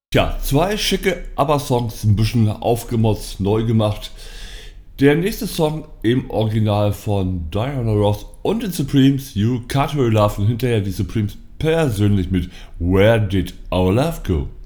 Tja, zwei schicke ABBA-Songs ein bisschen aufgemotzt, neu gemacht. Der nächste Song im Original von Diana Ross und den Supremes, You Can't Hurry Love, und hinterher die Supremes persönlich mit Where Did Our Love Go?